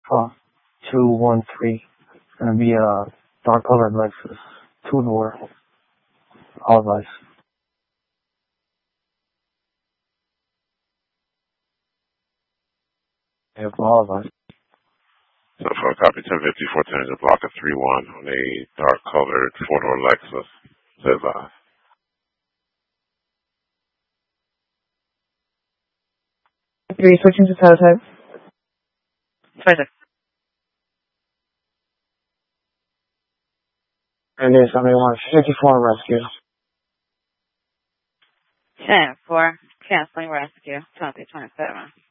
Alpha 213. It's gonna be a dark colored Lexus, 2-door, all of us. Yeah, for all of us. So for a copy 105410 is a block of 3-1 on a dark colored 4-door Lexus. Says Switching to teletype. Further. And then somebody wants 54 rescue. 10-4, canceling rescue, 2027.